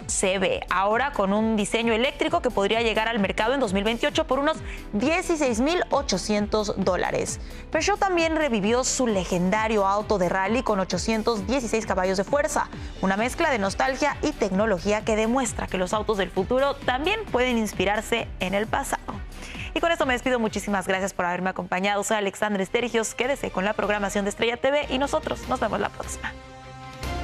CB, ahora con un diseño eléctrico que podría llegar al mercado en 2028 por unos $16,800. Peugeot también revivió su legendario auto de rally con 816 caballos de fuerza, una mezcla de nostalgia y tecnología que demuestra que los autos del futuro también pueden inspirarse en el pasado. Y con esto me despido. Muchísimas gracias por haberme acompañado. Soy Alexandra Estergios. Quédese con la programación de Estrella TV y nosotros nos vemos la próxima.